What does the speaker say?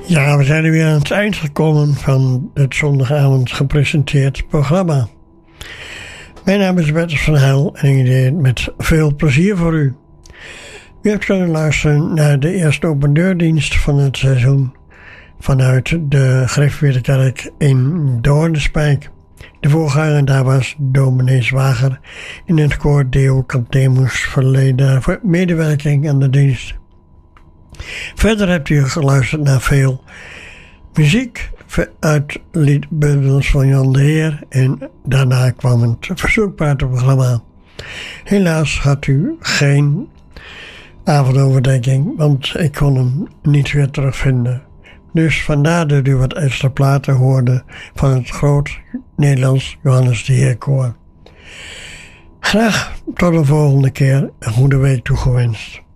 Ja, we zijn er weer aan het eind gekomen van het zondagavond gepresenteerd programma. Mijn naam is Bertus van Hel en ik deed het met veel plezier voor u. U hebt kunnen luisteren naar de eerste opendeurdienst van het seizoen vanuit de Griffweerkerk in Doornspijk. De voorganger daar was dominee Zwager in het koor Deo Cantemus verleden voor medewerking aan de dienst. Verder hebt u geluisterd naar veel muziek uit liedbundels van Jan de Heer en daarna kwam het verzoekplatenprogramma. Helaas had u geen avondoverdenking, want ik kon hem niet weer terugvinden. Dus vandaar dat u wat extra platen hoorde van het groot Nederlands Johannes de Heer koor. Graag tot een volgende keer, een goede week toegewenst.